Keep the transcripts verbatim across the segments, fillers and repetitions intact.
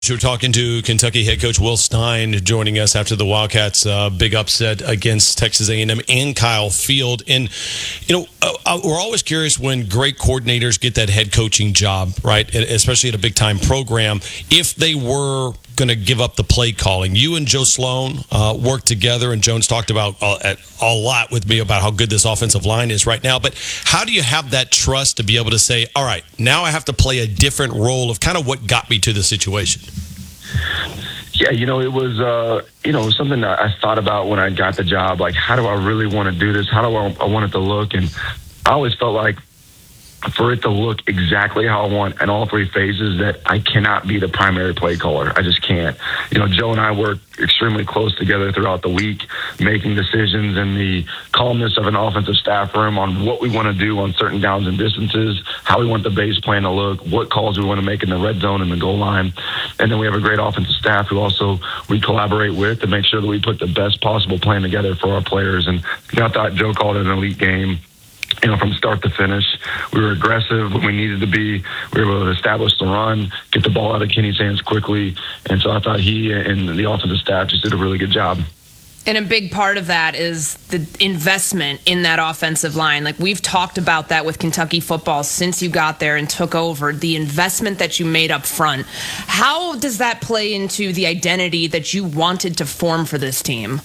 We're talking to Kentucky head coach Will Stein, joining us after the Wildcats' uh, big upset against Texas A and M and Kyle Field. And, you know, uh, we're always curious when great coordinators get that head coaching job, right, especially at a big-time program, if they were going to give up the play calling. You and Joe Sloan uh, worked together, and Jones talked about uh, a lot with me about how good this offensive line is right now. But how do you have that trust to be able to say, all right, now I have to play a different role of kind of what got me to the situation? Yeah, you know, it was, uh, you know, something that I thought about when I got the job. Like, how do I really want to do this? How do I, I want it to look? And I always felt like for it to look exactly how I want in all three phases, that I cannot be the primary play caller. I just can't. You know, Joe and I work extremely close together throughout the week, making decisions in the calmness of an offensive staff room on what we want to do on certain downs and distances, how we want the base plan to look, what calls we want to make in the red zone and the goal line. And then we have a great offensive staff who also we collaborate with to make sure that we put the best possible plan together for our players. And you know, I thought Joe called it an elite game. You know, from start to finish, we were aggressive when we needed to be. We were able to establish the run, get the ball out of Kenny's hands quickly. And so I thought he and the offensive staff just did a really good job. And a big part of that is the investment in that offensive line. Like, we've talked about that with Kentucky football since you got there and took over, the investment that you made up front. How does that play into the identity that you wanted to form for this team?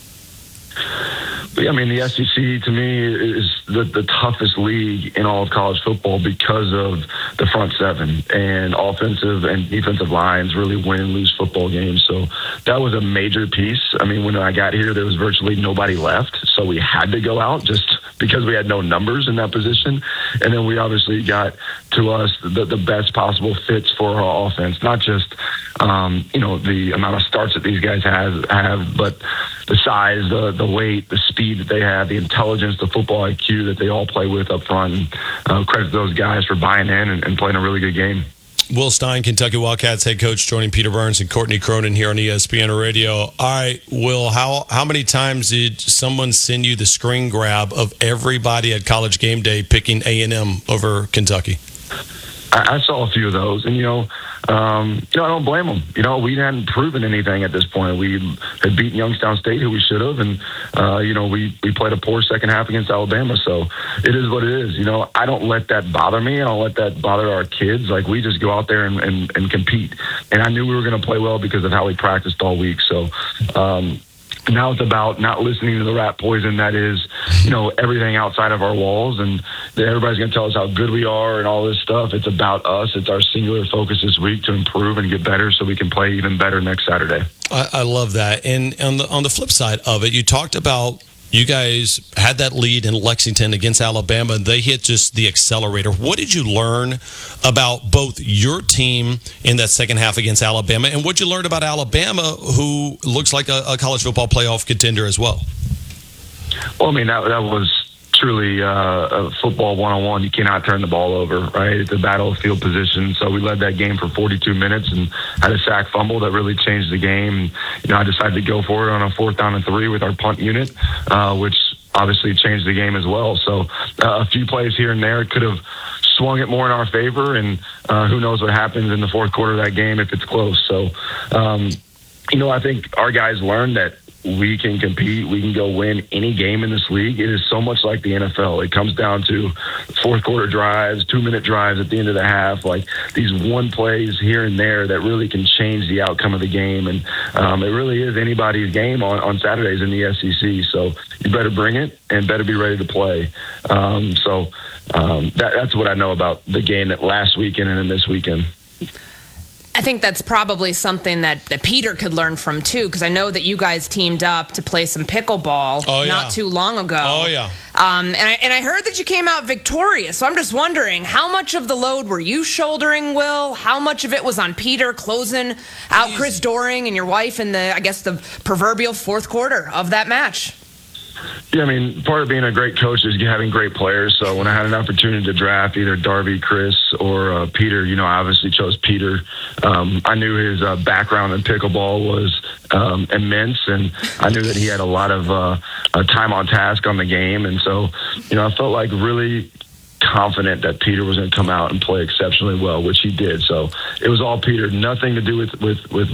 I mean, the S E C to me is the, the toughest league in all of college football because of the front seven, and offensive and defensive lines really win and lose football games. So that was a major piece. I mean, when I got here, there was virtually nobody left, so we had to go out just because we had no numbers in that position. And then we obviously got to us the, the best possible fits for our offense, not just um, you know, the amount of starts that these guys have, have but the size, the the weight, the speed that they have, the intelligence, the football I Q that they all play with up front. And, uh, credit to those guys for buying in and, and playing a really good game. Will Stein, Kentucky Wildcats head coach, joining Peter Burns and Courtney Cronin here on E S P N Radio. All right, Will, how how many times did someone send you the screen grab of everybody at College Game Day picking A and M over Kentucky? I, I saw a few of those, and you know, um, you know, I don't blame them. You know, we hadn't proven anything at this point. We had beaten Youngstown State, who we should have, and uh, you know, we we played a poor second half against Alabama. So it is what it is. You know, I don't let that bother me. I don't let that bother our kids. Like, we just go out there and and, and compete. And I knew we were going to play well because of how we practiced all week. So. Um, Now it's about not listening to the rat poison that is, you know, everything outside of our walls, and everybody's going to tell us how good we are and all this stuff. It's about us. It's our singular focus this week to improve and get better so we can play even better next Saturday. I, I love that. And on the on the flip side of it, you talked about you guys had that lead in Lexington against Alabama, and they hit just the accelerator. What did you learn about both your team in that second half against Alabama, and what you learned about Alabama, who looks like a, a college football playoff contender as well? Well, I mean, that, that was truly uh, a football one-on-one. You cannot turn the ball over, right? It's a battle of field position. So we led that game for forty-two minutes and had a sack fumble that really changed the game. You know, I decided to go for it on a fourth down and three with our punt unit, uh, which obviously changed the game as well. So uh, a few plays here and there could have swung it more in our favor, and uh, who knows what happens in the fourth quarter of that game if it's close. So, um, you know, I think our guys learned that we can compete. We can go win any game in this league. It is so much like the N F L. It comes down to fourth quarter drives, two minute drives at the end of the half, like these one plays here and there that really can change the outcome of the game. And um, it really is anybody's game on, on Saturdays in the S E C. So you better bring it and better be ready to play. Um, so um, that, that's what I know about the game that last weekend and then this weekend. I think that's probably something that, that Peter could learn from, too, because I know that you guys teamed up to play some pickleball oh, yeah. not too long ago. Oh, yeah. Um, and, I, and I heard that you came out victorious, so I'm just wondering, how much of the load were you shouldering, Will? How much of it was on Peter closing out Chris Doering and your wife in the, I guess, the proverbial fourth quarter of that match? Yeah, I mean, part of being a great coach is having great players. So when I had an opportunity to draft either Darby, Chris, or uh, Peter, you know, I obviously chose Peter. Um, I knew his uh, background in pickleball was um, immense, and I knew that he had a lot of uh, uh, time on task on the game. And so, you know, I felt like really confident that Peter was going to come out and play exceptionally well, which he did. So it was all Peter, nothing to do with with with